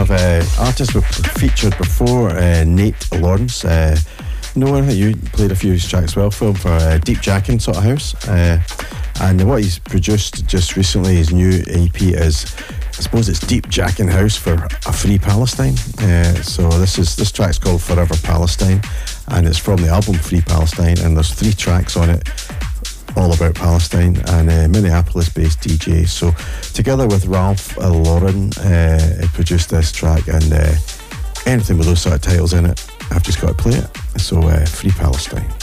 of artists we've featured before. Nate Lawrence. Noah, I think you played a few of his tracks well for him for Deep Jackin' sort of house. And what he's produced just recently, his new EP is, I suppose it's Deep Jackin' House for a Free Palestine. So this track's called Forever Palestine, and it's from the album Free Palestine, and there's 3 tracks on it all about Palestine, and Minneapolis-based DJ. So together with Ralph Lauren, he produced this track, and anything with those sort of titles in it, I've just got to play it. So Free Palestine.